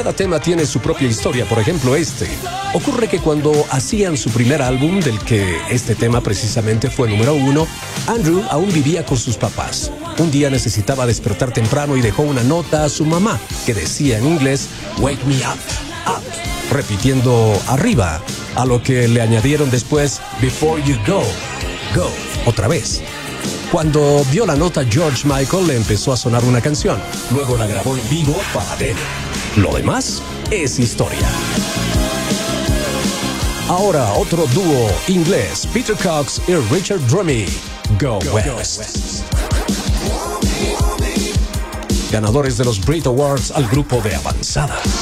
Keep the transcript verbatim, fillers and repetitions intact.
cada tema tiene su propia historia. Por ejemplo, este. Ocurre que cuando hacían su primer álbum, del que este tema precisamente fue número uno, Andrew aún vivía con sus papás. Un día necesitaba despertar temprano y dejó una nota a su mamá que decía en inglés, "Wake me up, up", repitiendo arriba, a lo que le añadieron después, "Before you go, go", otra vez. Cuando vio la nota, George Michael le empezó a sonar una canción. Luego la grabó en vivo para Adele. Lo demás es historia. Ahora otro dúo inglés, Peter Cox y Richard Drummie, Go, Go West. West. Ganadores de los Brit Awards al grupo de avanzada.